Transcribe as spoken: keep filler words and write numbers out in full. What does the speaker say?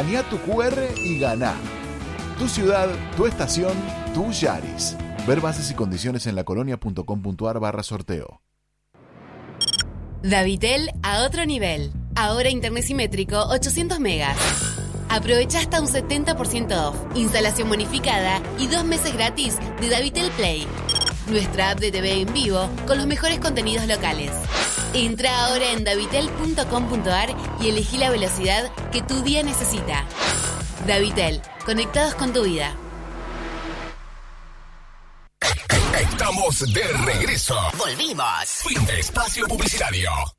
Escanea tu cu erre y ganá. Tu ciudad, tu estación, tu Yaris. Ver bases y condiciones en lacolonia.com.ar barra sorteo. Davitel a otro nivel. Ahora internet simétrico ochocientos megas. Aprovecha hasta un setenta por ciento off, instalación bonificada y dos meses gratis de Davitel Play. Nuestra app de T V en vivo con los mejores contenidos locales. Entra ahora en davitel punto com punto ar y elegí la velocidad que tu día necesita. Davitel, conectados con tu vida. Estamos de regreso. Volvimos. Fin de espacio publicitario.